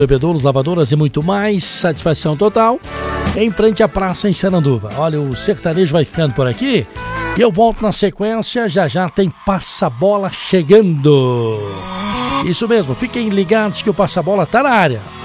Bebedouros, lavadoras e muito mais, satisfação total, em frente à praça em Sananduva. Olha, o sertanejo vai ficando por aqui e eu volto na sequência, já tem Passa-Bola chegando. Isso mesmo, fiquem ligados que o Passa-Bola tá na área.